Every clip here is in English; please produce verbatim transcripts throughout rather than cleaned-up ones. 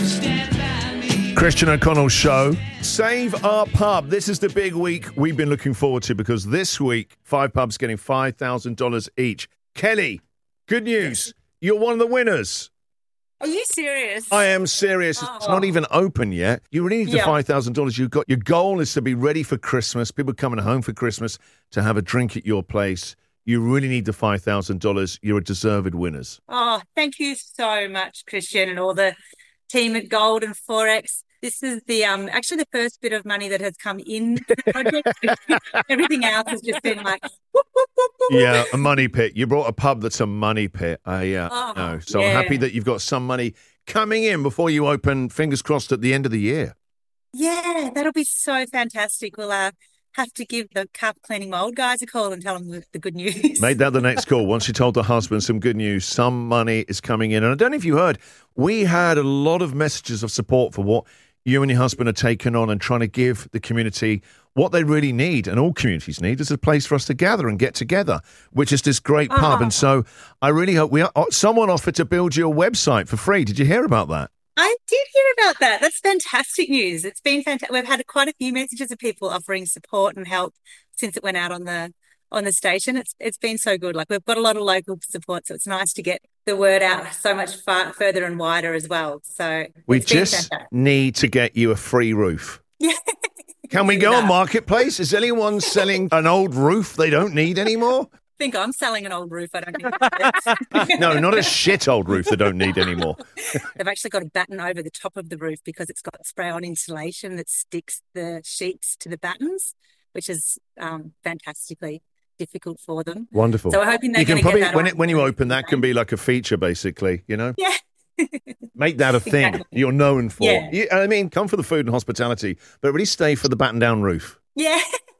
Christian O'Connell Show. Save Our Pub. This is the big week we've been looking forward to because this week, five pubs getting five thousand dollars each. Kelly, good news. You're one of the winners. Are you serious? I am serious. Oh. It's not even open yet. You really need the Yeah. five thousand dollars you've got. Your goal is to be ready for Christmas. People coming home for Christmas to have a drink at your place. You really need the five thousand dollars. You're a deserved winners. Oh, thank you so much, Christian, and all the team at Gold and Forex. This is the um actually the first bit of money that has come in to the project. Everything else has just been like, whoop, whoop, whoop, whoop. Yeah, a money pit. You brought a pub that's a money pit. I uh, Oh, know. So yeah. I'm happy that you've got some money coming in before you open, fingers crossed, at the end of the year. Yeah, that'll be so fantastic. We'll uh, have to give the carpet cleaning mold guys a call and tell them the, the good news. Made that the next call. Once you told the husband some good news, some money is coming in. And I don't know if you heard, we had a lot of messages of support for what you and your husband are taking on and trying to give the community what they really need, and all communities need, is a place for us to gather and get together, which is this great pub. Oh. And so I really hope we are, someone offered to build you a website for free. Did you hear about that? I did hear about that. That's fantastic news. It's been fantastic. We've had quite a few messages of people offering support and help since it went out on the on the station. It's it's been so good. Like, we've got a lot of local support, so it's nice to get the word out so much far further and wider as well. So We it's been just fantastic. need to get you a free roof. Yeah. Can we go No. on Marketplace? Is anyone selling an old roof they don't need anymore? I think I'm selling an old roof. I don't think No, not a shit old roof they don't need anymore. They've actually got a batten over the top of the roof because it's got spray-on insulation that sticks the sheets to the battens, which is um, fantastically difficult for them. Wonderful. So we're hoping they're you can going to probably get that when on. it when you open that can be like a feature, basically. You know, Yeah. make that a thing Exactly. you're known for. Yeah. You- I mean, come for the food and hospitality, but really stay for the batten down roof. Yeah,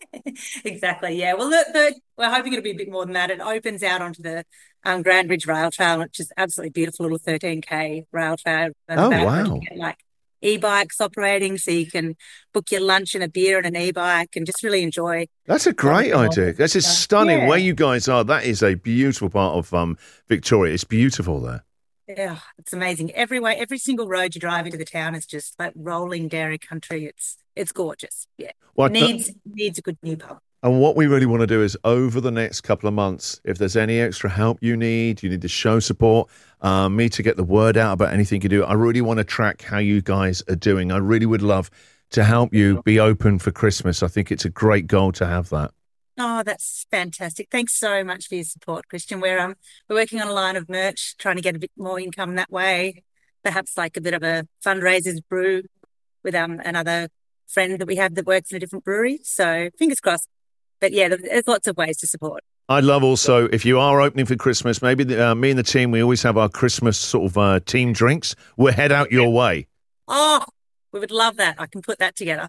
exactly. Yeah. Well, the, the, we're hoping it'll be a bit more than that. It opens out onto the um, Grand Ridge Rail Trail, which is absolutely beautiful, little thirteen K rail trail. at the Oh, back, where you wow. get, like e-bikes operating, so you can book your lunch and a beer and an e-bike and just really enjoy. That's a great Wonderful. idea. This is stunning. Yeah. Where you guys are, that is a beautiful part of um, Victoria. It's beautiful there. Yeah, it's amazing. Every way, every single road you drive into the town is just like rolling dairy country. It's it's gorgeous. Yeah, Well, needs needs a good new pub. And what we really want to do is over the next couple of months, if there's any extra help you need, you need to show support, uh, me to get the word out about anything you do, I really want to track how you guys are doing. I really would love to help you be open for Christmas. I think it's a great goal to have that. Oh, that's fantastic. Thanks so much for your support, Christian. We're um we're working on a line of merch, trying to get a bit more income that way. Perhaps like a bit of a fundraisers brew with um another friend that we have that works in a different brewery. So fingers crossed. But yeah, there's lots of ways to support. I'd love also, if you are opening for Christmas, maybe the, uh, me and the team, we always have our Christmas sort of uh, team drinks. We'll head out your way. Oh, we would love that. I can put that together.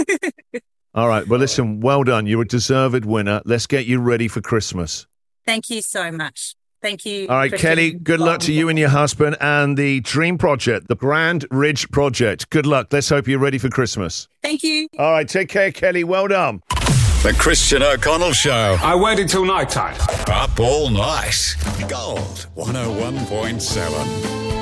All right. Well, listen, well done. You're a deserved winner. Let's get you ready for Christmas. Thank you so much. Thank you. All right, Christian. Kelly, good luck to you and your husband and the Dream Project, the Grand Ridge Project. Good luck. Let's hope you're ready for Christmas. Thank you. All right. Take care, Kelly. Well done. The Christian O'Connell Show. I waited till night time. Up all night. Gold one oh one point seven.